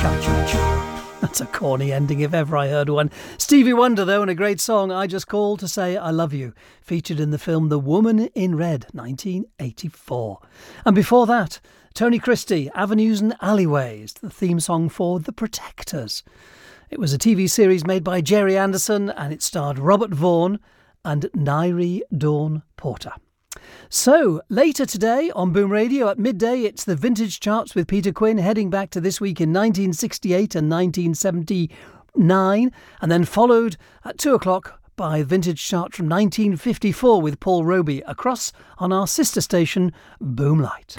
Cha-cha-cha. That's a corny ending if ever I heard one. Stevie Wonder, though, and a great song, I Just Called to Say I Love You, featured in the film The Woman in Red, 1984. And before that, Tony Christie, Avenues and Alleyways, the theme song for The Protectors. It was a TV series made by Jerry Anderson, and it starred Robert Vaughn and Nairi Dawn Porter. So, later today on Boom Radio at midday, it's the Vintage Charts with Peter Quinn, heading back to this week in 1968 and 1979, and then followed at 2 o'clock by Vintage Chart from 1954 with Paul Roby, across on our sister station, Boomlight.